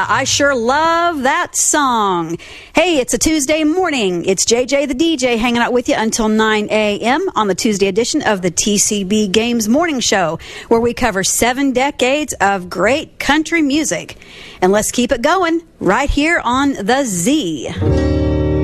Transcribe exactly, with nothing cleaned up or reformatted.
I sure love that song. Hey, it's a Tuesday morning. It's J J the D J hanging out with you until nine a.m. on the Tuesday edition of the T C B Games Morning Show, where we cover seven decades of great country music. And let's keep it going right here on The Z.